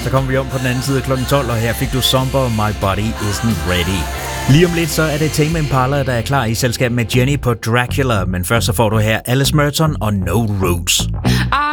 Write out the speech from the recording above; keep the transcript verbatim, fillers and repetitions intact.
Så kommer vi om på den anden side klokken tolv, og her fik du Somber, My Body Isn't Ready. Lige om lidt, så er det Tame Impala, der er klar i selskab med Jenny på Dracula, men først så får du her Alice Merton og No Roots.